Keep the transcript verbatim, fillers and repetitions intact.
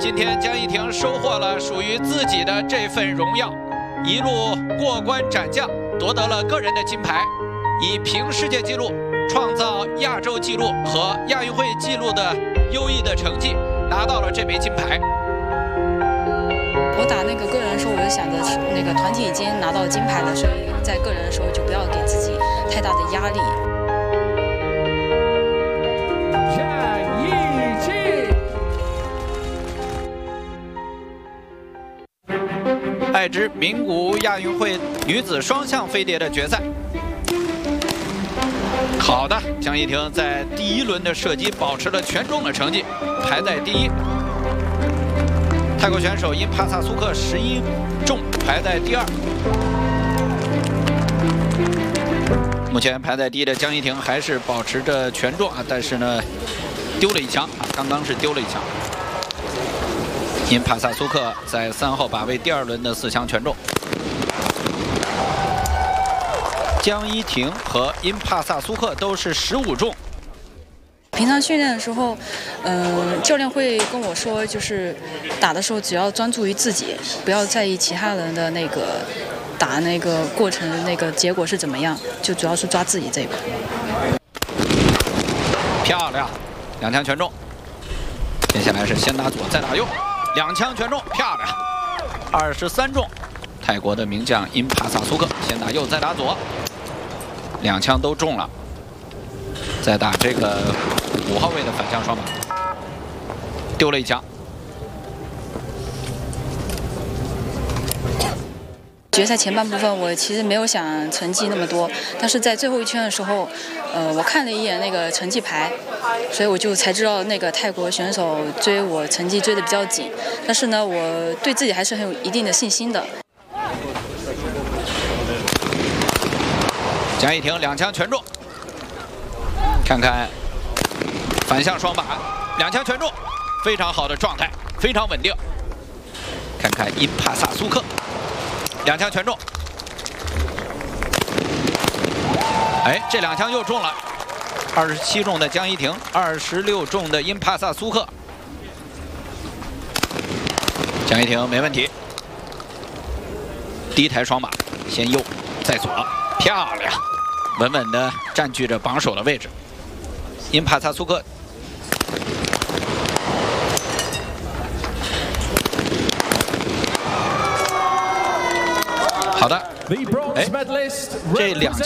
今天江一婷收获了属于自己的这份荣耀，一路过关斩将，夺得了个人的金牌，以平世界纪录、创造亚洲纪录和亚运会纪录的优异的成绩，拿到了这枚金牌。 我打那个个人的时候，我就想着那个团体已经拿到金牌了，所以在个人的时候就不要给自己太大的压力。 爱知名古亚运会女子双项飞碟的决赛，好的，江一婷在第一轮的射击保持了全中的成绩，排在第一。泰国选手因帕萨苏克十一中排在第二。目前排在第一的江一婷还是保持着全中啊，但是呢丢了一枪啊，刚刚是丢了一枪。 因帕萨苏克在三号靶位第二轮的四枪全中，江一婷和因帕萨苏克都是十五中。 平常训练的时候，嗯、呃，教练会跟我说，就是打的时候只要专注于自己，不要在意其他人的那个打那个过程那个结果是怎么样，就主要是抓自己这一块。 漂亮，两枪全中。接下来是先打左再打右。 两枪全中，漂亮，二十三中。泰国的名将因帕萨苏克先打右，再打左，两枪都中了。再打这个五号位的反向双靶，丢了一枪。 决赛前半部分，我其实没有想成绩那么多，但是在最后一圈的时候，呃，我看了一眼那个成绩牌，所以我就才知道那个泰国选手追我成绩追得比较紧，但是呢，我对自己还是很有一定的信心的。 江一婷两枪全中，看看反向双靶，两枪全中，非常好的状态，非常稳定。看看因帕萨苏克。 两枪全中，哎，这两枪又中了，二十七中的江一婷，二十六中的因帕萨苏克。江一婷没问题，低台双靶，先右再左，漂亮，稳稳的占据着榜首的位置。因帕萨苏克。 好的，哎，这两。